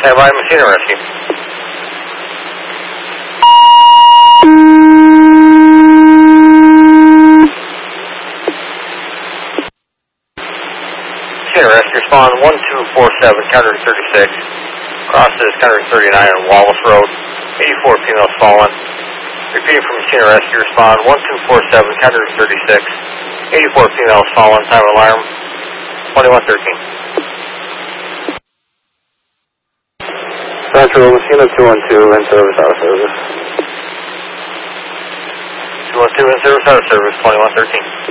Stand by, Messina Rescue. Messina Rescue, respond 1247, counter 36. Crosses counter 39 on Wallace Road. 84 females fallen. Repeating from Messina Rescue, respond 1247, counter 36. 84 females fallen, time of alarm 2113. Central, Messina 212, in service, out of service. 212 in service, out of service, 2113.